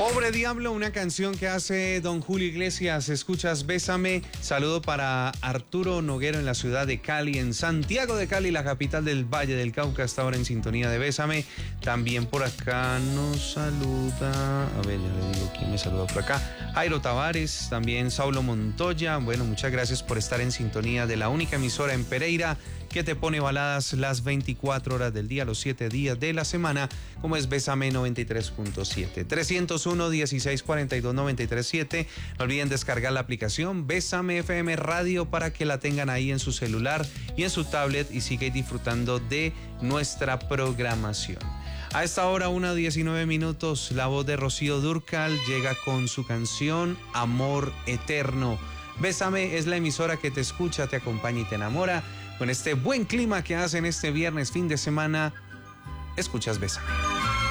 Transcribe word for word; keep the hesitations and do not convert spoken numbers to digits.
Pobre Diablo, una canción que hace don Julio Iglesias. Escuchas Bésame. Saludo para Arturo Noguero en la ciudad de Cali, en Santiago de Cali, la capital del Valle del Cauca. Hasta ahora en sintonía de Bésame. También por acá nos saluda, a ver, ya le digo quién me saluda por acá. Jairo Tavares, también Saulo Montoya. Bueno, muchas gracias por estar en sintonía de la única emisora en Pereira que te pone baladas las veinticuatro horas del día, los siete días de la semana, como es Bésame noventa y tres punto siete. trescientos uno, dieciséis cuarenta y dos, noventa y tres siete. No olviden descargar la aplicación Bésame F M Radio para que la tengan ahí en su celular y en su tablet y sigan disfrutando de nuestra programación. A esta hora, una diecinueve minutos, la voz de Rocío Dúrcal llega con su canción Amor Eterno. Bésame es la emisora que te escucha, te acompaña y te enamora. Con este buen clima que hacen este viernes, fin de semana, escuchas Bésame.